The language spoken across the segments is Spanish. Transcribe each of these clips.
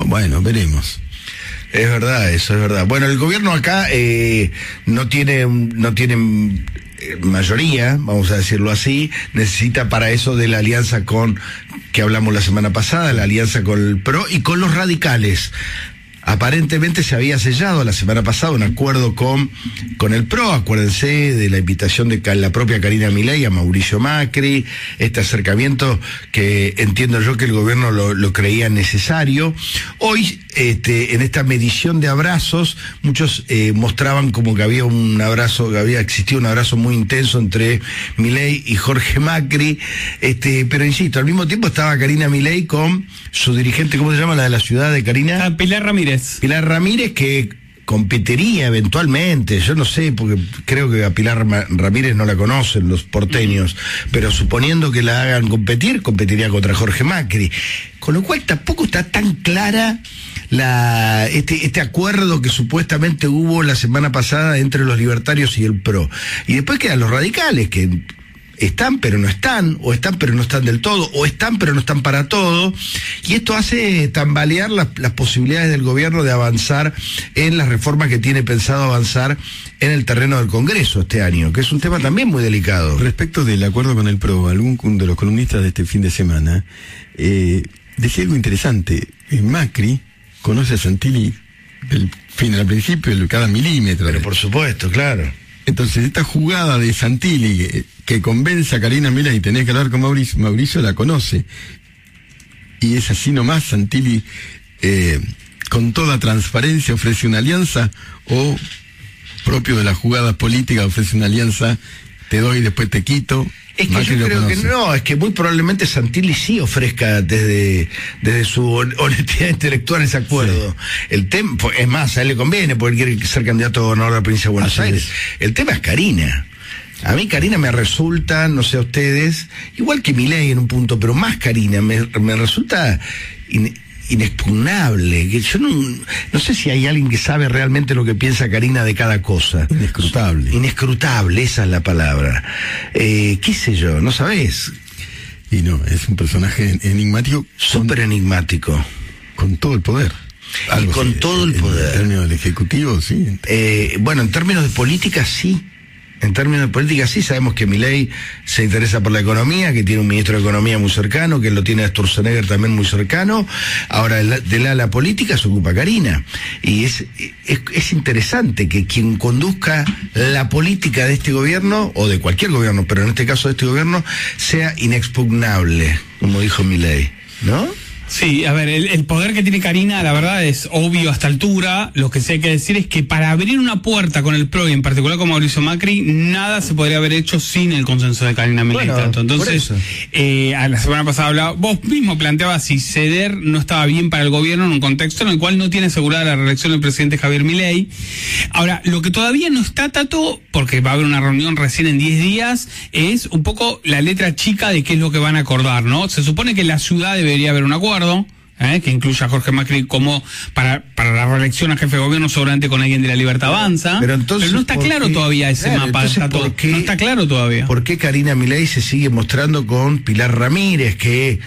Bueno, veremos. Es verdad, eso es verdad. Bueno, el gobierno acá no tiene mayoría, vamos a decirlo así, necesita para eso de la alianza que hablamos la semana pasada, la alianza con el PRO y con los radicales. Aparentemente se había sellado la semana pasada un acuerdo con el PRO, acuérdense de la invitación de la propia Karina Milei a Mauricio Macri, este acercamiento que entiendo yo que el gobierno lo creía necesario. Hoy, en esta medición de abrazos, muchos mostraban como que había existido un abrazo muy intenso entre Milei y Jorge Macri, pero insisto, al mismo tiempo estaba Karina Milei con su dirigente, ¿cómo se llama la de la ciudad de Karina? Pilar Ramírez. Pilar Ramírez, que competiría eventualmente, yo no sé, porque creo que a Pilar Ramírez no la conocen los porteños, pero suponiendo que la hagan competir, competiría contra Jorge Macri. Con lo cual tampoco está tan clara este acuerdo que supuestamente hubo la semana pasada entre los libertarios y el PRO. Y después quedan los radicales, que están pero no están, o están pero no están del todo, o están pero no están para todo, y esto hace tambalear las posibilidades del gobierno de avanzar en las reformas que tiene pensado avanzar en el terreno del Congreso este año, que es un tema también muy delicado. Respecto del acuerdo con el PRO, algún de los columnistas de este fin de semana decía algo interesante. Macri conoce a Santilli al principio, de cada milímetro. Pero por supuesto, claro. Entonces, esta jugada de Santilli que convence a Karina Milei y tenés que hablar con Mauricio la conoce. Y es así nomás, Santilli con toda transparencia ofrece una alianza, o propio de la jugada política ofrece una alianza, te doy, después te quito. Es que yo creo que no, es que muy probablemente Santilli sí ofrezca desde su honestidad intelectual ese acuerdo. Sí. El tema, es más, a él le conviene porque él quiere ser candidato a gobernador de la provincia de Buenos Aires. El tema es Karina. A mí Karina me resulta, no sé a ustedes, igual que Milei en un punto, pero más Karina, me resulta inexpugnable. Que yo no sé si hay alguien que sabe realmente lo que piensa Karina de cada cosa. Inescrutable. Inescrutable, esa es la palabra. ¿Qué sé yo? ¿No sabés? Y no, es un personaje enigmático. Súper enigmático. Con todo el poder. Y con todo el poder. En términos del Ejecutivo, sí. Bueno, en términos de política, sí. En términos de política sí, sabemos que Milei se interesa por la economía, que tiene un ministro de Economía muy cercano, que lo tiene a Sturzenegger también muy cercano. Ahora, de la política se ocupa Karina. Y es interesante que quien conduzca la política de este gobierno, o de cualquier gobierno, pero en este caso de este gobierno, sea inexpugnable, como dijo Milei, ¿no? Sí, a ver, el poder que tiene Karina, la verdad, es obvio a esta altura. Lo que sí hay que decir es que para abrir una puerta con el PRO, y en particular con Mauricio Macri, nada se podría haber hecho sin el consenso de Karina Milei. Bueno, entonces, a la semana pasada vos mismo planteabas si ceder no estaba bien para el gobierno en un contexto en el cual no tiene asegurada la reelección del presidente Javier Milei. Ahora, lo que todavía no está, Tato, porque va a haber una reunión recién en 10 días, es un poco la letra chica de qué es lo que van a acordar, ¿no? Se supone que en la ciudad debería haber un acuerdo, que incluya a Jorge Macri como para la reelección a jefe de gobierno, seguramente con alguien de La Libertad Avanza, pero no está claro todavía ese mapa, no está claro todavía. ¿Por qué Karina Milei se sigue mostrando con Pilar Ramírez, que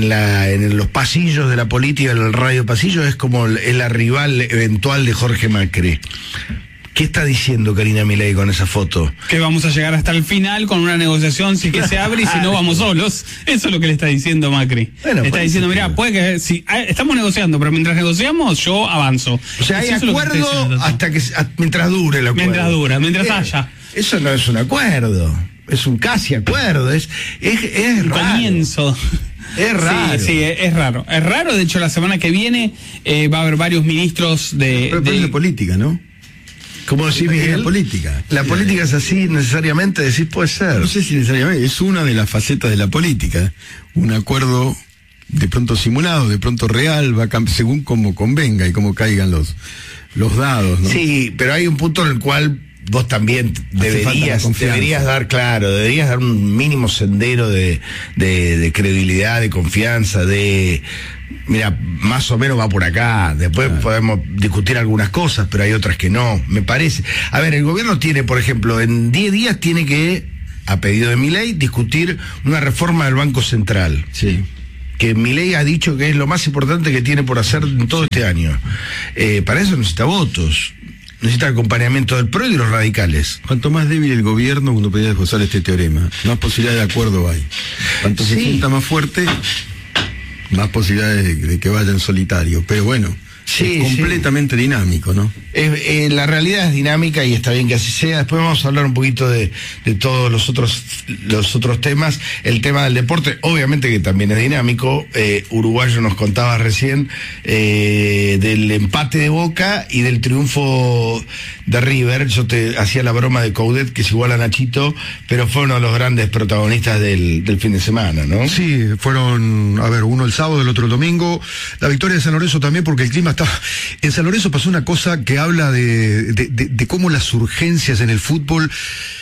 en los pasillos de la política, en el radio pasillo, es como la rival eventual de Jorge Macri? ¿Qué está diciendo Karina Milei con esa foto? Que vamos a llegar hasta el final con una negociación, si que se abre y si no vamos solos. Eso es lo que le está diciendo Macri. Bueno, está diciendo, mirá, puede que estamos negociando, pero mientras negociamos yo avanzo. O sea, hay acuerdo mientras dure el acuerdo. Mientras haya. Eso no es un acuerdo, es un casi acuerdo, es un raro. Comienzo. Es raro. Sí, es raro. Es raro, de hecho la semana que viene va a haber varios ministros de política, ¿no? ¿Cómo decís, Miguel? La política. La política es así, necesariamente, decís, puede ser. No sé si necesariamente, es una de las facetas de la política. Un acuerdo de pronto simulado, de pronto real, va según como convenga y como caigan los dados, ¿no? Sí, pero hay un punto en el cual vos también deberías dar un mínimo sendero de credibilidad, de confianza, mira, más o menos va por acá, después podemos discutir algunas cosas, pero hay otras que no, me parece. A ver, el gobierno tiene, por ejemplo, en 10 días tiene que, a pedido de Milei, discutir una reforma del Banco Central. Sí. que Milei ha dicho que es lo más importante que tiene por hacer en todo este año. Para eso necesita votos. Necesita acompañamiento del PRO y de los radicales. Cuanto más débil el gobierno, uno podría esbozar este teorema, más posibilidades de acuerdo hay. Cuanto se sienta más fuerte, más posibilidades de que vaya en solitario. Pero bueno, es completamente dinámico, ¿no? La realidad es dinámica y está bien que así sea. Después vamos a hablar un poquito de todos los otros temas. El tema del deporte, obviamente que también es dinámico. Uruguayo nos contaba recién del empate de Boca y del triunfo de River. Yo te hacía la broma de Coudet, que es igual a Nachito, pero fue uno de los grandes protagonistas del fin de semana, ¿no? Sí, fueron, uno el sábado, el otro el domingo. La victoria de San Lorenzo también, porque el clima estaba... En San Lorenzo pasó una cosa que habla de cómo las urgencias en el fútbol,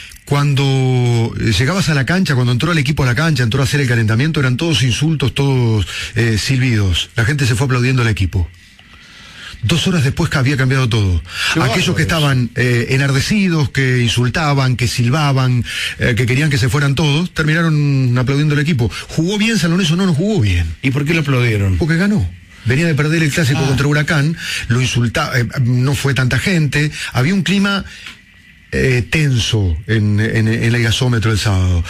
cuando llegabas a la cancha, cuando entró el equipo a la cancha, entró a hacer el calentamiento, eran todos insultos, todos silbidos. La gente se fue aplaudiendo al equipo. 2 horas después había cambiado todo. Aquellos que estaban enardecidos, que insultaban, que silbaban, que querían que se fueran todos, terminaron aplaudiendo al equipo. ¿Jugó bien San Lorenzo? No jugó bien. ¿Y por qué lo aplaudieron? Porque ganó. Venía de perder el clásico contra Huracán, lo insultaba, no fue tanta gente, había un clima tenso en el gasómetro el sábado.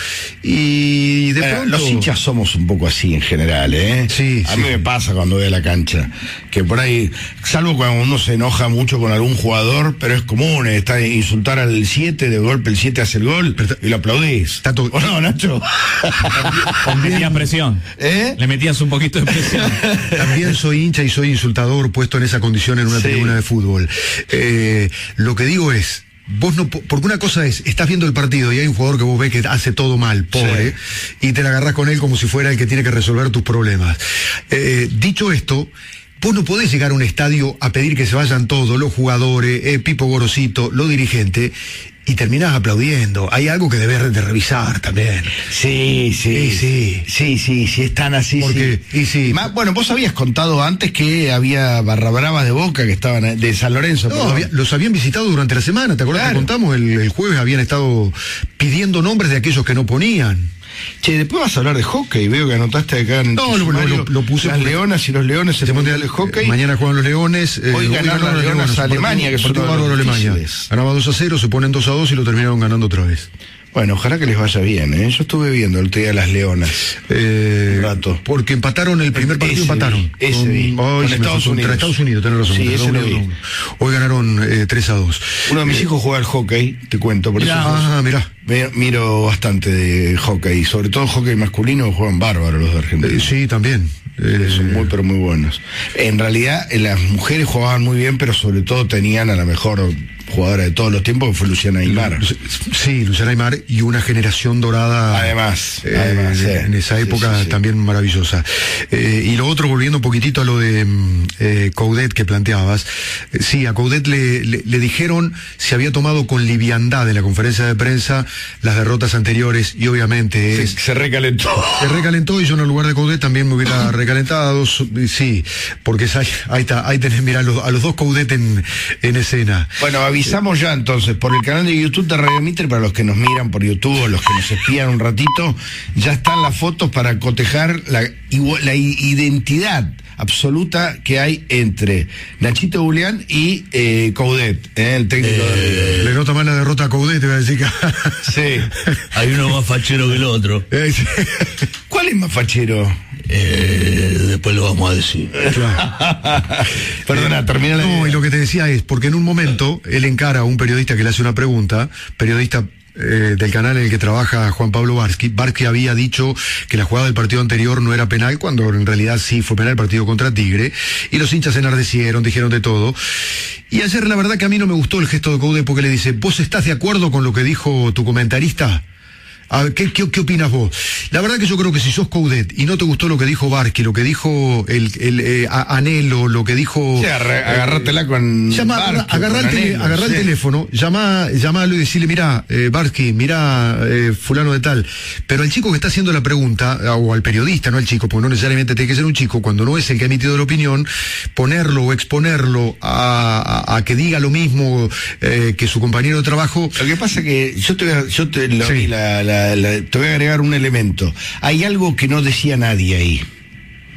Y de pronto... Los hinchas somos un poco así en general, ¿eh? Sí, a mí me pasa cuando voy a la cancha, que por ahí, salvo cuando uno se enoja mucho con algún jugador, pero es común, está insultar al 7, de golpe el 7 hace el gol y lo aplaudís. ¿O no, Nacho? Le metías presión. Le metías un poquito de presión. También soy hincha y soy insultador puesto en esa condición en una tribuna de fútbol. Lo que digo es, vos no, porque una cosa es, estás viendo el partido y hay un jugador que vos ves que hace todo mal, pobre, y te la agarrás con él como si fuera el que tiene que resolver tus problemas. Dicho esto, vos no podés llegar a un estadio a pedir que se vayan todos, los jugadores, Pipo Gorosito, los dirigentes, y terminás aplaudiendo. Hay algo que debes de revisar también. Sí, están así. Porque, bueno, vos habías contado antes que había barra bravas de Boca que estaban de San Lorenzo. No, los habían visitado durante la semana, ¿te acordás que contamos? El jueves habían estado pidiendo nombres de aquellos que no ponían. Che, después vas a hablar de hockey, veo que anotaste acá en lo puse. Las Leonas y los Leones en el Mundial de Hockey. Mañana juegan los Leones. Hoy ganaron las Leonas a Alemania, que son bárbaro Alemania. Ganaba 2-0, se ponen 2-2 y lo terminaron ganando otra vez. Bueno, ojalá que les vaya bien, ¿eh? Yo estuve viendo el otro día las Leonas. Un rato. Porque empataron el primer partido, empataron. Con Estados Unidos. Contra Estados Unidos, tenés razón. Sí, ese lo vi. Hoy ganaron 3-2. Uno de mis hijos juega al hockey, te cuento. Por eso mirá. Miro bastante de hockey, sobre todo hockey masculino, juegan bárbaro los de Argentina. Sí, también. Son muy, pero muy buenos. En realidad, las mujeres jugaban muy bien, pero sobre todo tenían a la mejor jugadora de todos los tiempos, que fue Luciana Aymar. Sí, Luciana Aymar, y una generación dorada. Además, en esa época también maravillosa. Y lo otro, volviendo un poquitito a lo de Coudet que planteabas, a Coudet le dijeron si había tomado con liviandad en la conferencia de prensa las derrotas anteriores, y obviamente se recalentó. Se recalentó, y yo en el lugar de Coudet también me hubiera recalentado, sí, porque ahí tenés, mirá, a los dos Coudet en escena. Bueno, avisamos ya entonces, por el canal de YouTube de Radio Mitre, para los que nos miran por YouTube o los que nos espían un ratito, ya están las fotos para cotejar la identidad absoluta que hay entre Nachito Julián y Coudet, el técnico de... Le nota más la derrota a Coudet, te voy a decir que... Sí. Hay uno más fachero que el otro. ¿Cuál es más fachero? Después lo vamos a decir. Perdona, termina la... No, y lo que te decía es, porque en un momento él encara a un periodista que le hace una pregunta, periodista del canal en el que trabaja Juan Pablo Barsky. Barsky había dicho que la jugada del partido anterior no era penal, cuando en realidad sí fue penal el partido contra Tigre, y los hinchas se enardecieron, dijeron de todo. Y ayer la verdad que a mí no me gustó el gesto de Coudet, porque le dice, ¿vos estás de acuerdo con lo que dijo tu comentarista? ¿Qué opinas vos? La verdad que yo creo que si sos Coudet y no te gustó lo que dijo Barsky, lo que dijo Anhelo, lo que dijo... Sí, agárratela con... Agarrá el teléfono, llamalo y decirle, mirá, Barsky, mirá, fulano de tal. Pero al chico que está haciendo la pregunta, o al periodista, no al chico, porque no necesariamente tiene que ser un chico, cuando no es el que ha emitido la opinión, ponerlo o exponerlo a que diga lo mismo que su compañero de trabajo... Lo que pasa que yo te voy a agregar un elemento. Hay algo que no decía nadie ahí.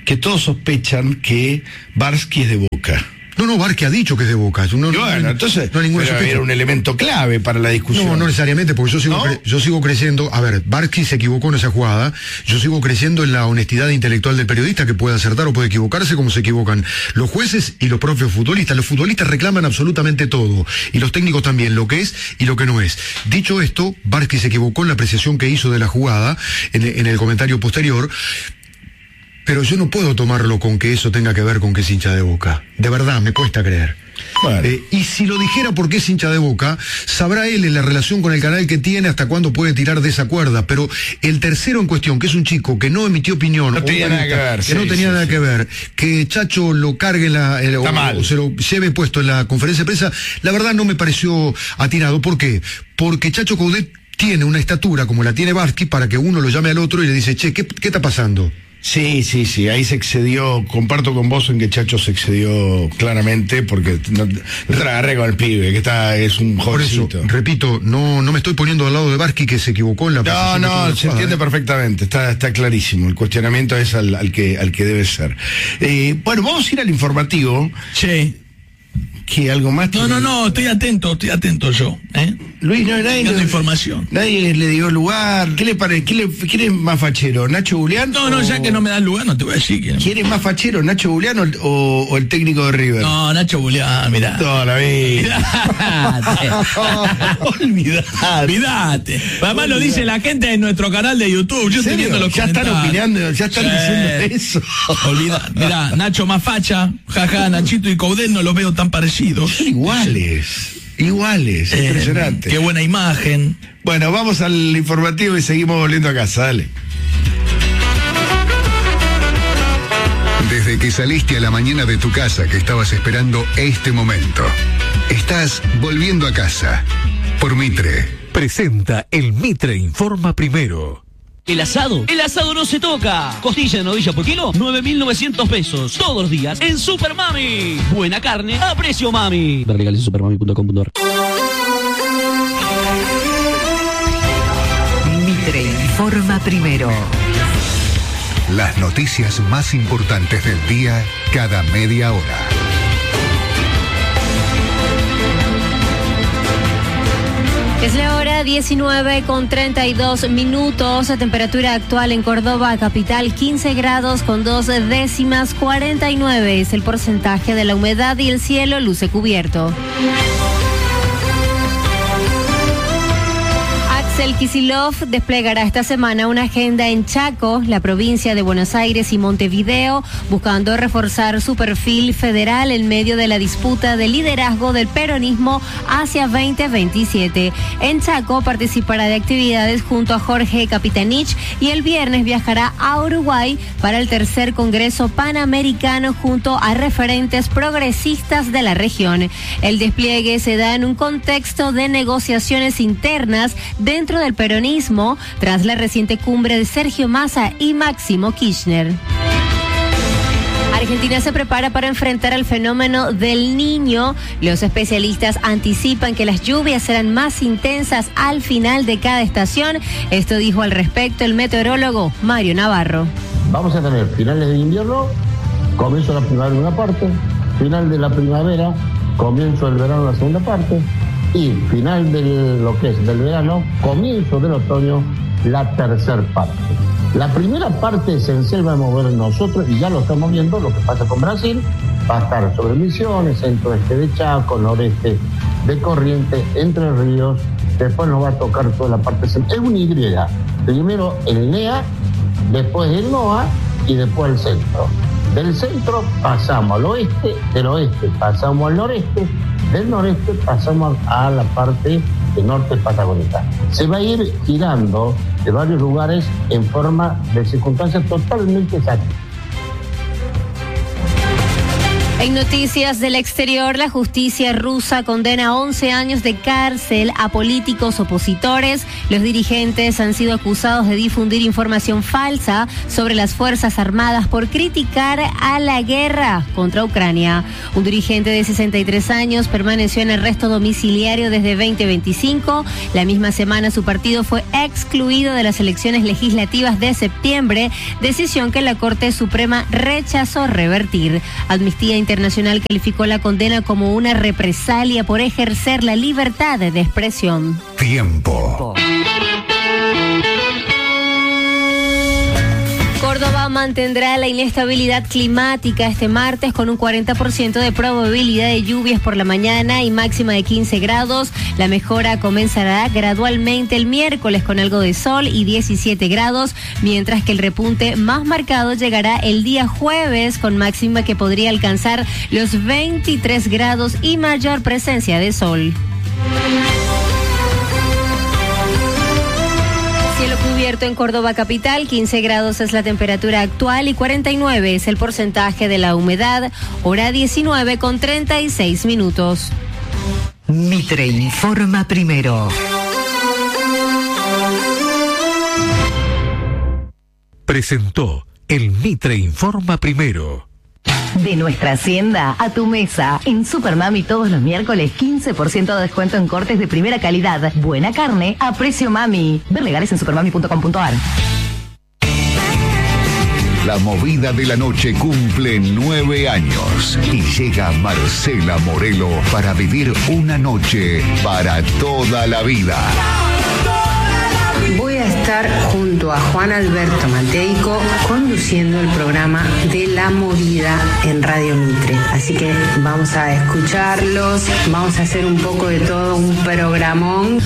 que todos sospechan que Barsky es de Boca. No, Barsky ha dicho que es de Boca. Entonces no hay ninguna sospecha. Era un elemento clave para la discusión. No necesariamente, porque yo sigo creyendo. A ver, Barsky se equivocó en esa jugada. Yo sigo creyendo en la honestidad intelectual del periodista, que puede acertar o puede equivocarse, como se equivocan los jueces y los propios futbolistas. Los futbolistas reclaman absolutamente todo, y los técnicos también, lo que es y lo que no es. Dicho esto, Barsky se equivocó en la apreciación que hizo de la jugada, en el comentario posterior. Pero yo no puedo tomarlo con que eso tenga que ver con que es hincha de Boca. De verdad, me cuesta creer. Bueno. Y si lo dijera porque es hincha de Boca, sabrá él en la relación con el canal que tiene hasta cuándo puede tirar de esa cuerda. Pero el tercero en cuestión, que es un chico que no emitió opinión, no tenía nada que ver, que no tenía nada que ver, que Chacho lo cargue o se lo lleve puesto en la conferencia de prensa, la verdad no me pareció atinado. ¿Por qué? Porque Chacho Coudet tiene una estatura como la tiene Barsky para que uno lo llame al otro y le dice, che, ¿qué está pasando? Sí, ahí se excedió, comparto con vos en que Chacho se excedió claramente, porque no te la agarré con el pibe, que es un jovencito. Por eso, repito, no me estoy poniendo al lado de Barsky, que se equivocó en la presentación. No, se entiende perfectamente, está clarísimo, el cuestionamiento es al que debe ser. Bueno, vamos a ir al informativo. Sí. ¿Qué, algo más? No, estoy atento yo, Luis, nadie información. Nadie le dio lugar. ¿Qué le parece? ¿Quién es más fachero? ¿Nacho Julián? No, ya que no me dan lugar, no te voy a decir quién. ¿Quién es más fachero? ¿Nacho Julián o el técnico de River? No, Nacho Julián, mirá. Toda la vida. Olvídate. Además lo dice la gente en nuestro canal de YouTube. Yo estoy viendo los comentarios. Están opinando, ya están diciendo eso. Olvídate. Mirá, Nacho más facha, jaja, Nachito y Coudet no los veo tan parecidos. Son iguales, impresionante. Qué buena imagen. Bueno, vamos al informativo y seguimos volviendo a casa, dale. Desde que saliste a la mañana de tu casa, que estabas esperando este momento, estás volviendo a casa. Por Mitre. Presenta el Mitre Informa Primero. ¿El asado? El asado no se toca. Costilla de novilla por kilo, 9.900 pesos. Todos los días en Super Mami. Buena carne a precio mami. Ver legales en supermami.com.ar. Mitre Informa Primero. Las noticias más importantes del día cada media hora. Es la hora 19:32. La temperatura actual en Córdoba, capital, 15 grados con 2 décimas, 49 es el porcentaje de la humedad y el cielo luce cubierto. Axel Kicillof desplegará esta semana una agenda en Chaco, la provincia de Buenos Aires y Montevideo, buscando reforzar su perfil federal en medio de la disputa de liderazgo del peronismo hacia 2027. En Chaco participará de actividades junto a Jorge Capitanich y el viernes viajará a Uruguay para el tercer Congreso Panamericano junto a referentes progresistas de la región. El despliegue se da en un contexto de negociaciones internas dentro del peronismo tras la reciente cumbre de Sergio Massa y Máximo Kirchner. Argentina se prepara para enfrentar el fenómeno del Niño. Los especialistas anticipan que las lluvias serán más intensas al final de cada estación. Esto dijo al respecto el meteorólogo Mario Navarro. Vamos a tener finales de invierno, comienzo de la primavera en una parte, final de la primavera, comienzo del verano en la segunda parte, y final de lo que es del verano, comienzo del otoño, la tercera parte. La primera parte esencial vamos a ver nosotros, y ya lo estamos viendo, lo que pasa con Brasil, va a estar sobre Misiones, centro-este de Chaco, noreste de Corrientes, Entre Ríos, después nos va a tocar toda la parte central. Es un Y, primero el NEA, después el NOA y después el centro. Del centro pasamos al oeste, del oeste pasamos al noreste, del noreste pasamos a la parte de norte patagónica. Se va a ir girando de varios lugares en forma de circunstancias totalmente exactas. En noticias del exterior, la justicia rusa condena a 11 años de cárcel a políticos opositores. Los dirigentes han sido acusados de difundir información falsa sobre las Fuerzas Armadas por criticar a la guerra contra Ucrania. Un dirigente de 63 años permaneció en arresto domiciliario desde 2025. La misma semana su partido fue excluido de las elecciones legislativas de septiembre, decisión que la Corte Suprema rechazó revertir. Amnistía Internacional calificó la condena como una represalia por ejercer la libertad de expresión. Tiempo. Córdoba mantendrá la inestabilidad climática este martes con un 40% de probabilidad de lluvias por la mañana y máxima de 15 grados. La mejora comenzará gradualmente el miércoles con algo de sol y 17 grados, mientras que el repunte más marcado llegará el día jueves con máxima que podría alcanzar los 23 grados y mayor presencia de sol. Cielo cubierto en Córdoba capital, 15 grados es la temperatura actual y 49 es el porcentaje de la humedad, hora 19:36. Mitre informa primero. Presentó el Mitre informa primero. De nuestra hacienda a tu mesa. En Supermami todos los miércoles 15% de descuento en cortes de primera calidad. Buena carne a precio mami. Ver legales en supermami.com.ar. La movida de la noche cumple 9 años y llega Marcela Morelo para vivir una noche para toda la vida. Voy a estar junto a Juan Alberto Mateico conduciendo el programa de La Movida en Radio Mitre. Así que vamos a escucharlos, vamos a hacer un poco de todo, un programón.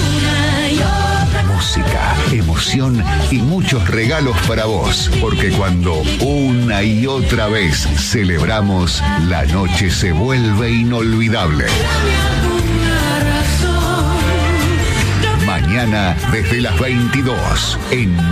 Música, emoción y muchos regalos para vos, porque cuando una y otra vez celebramos, la noche se vuelve inolvidable. Mañana desde las 22 en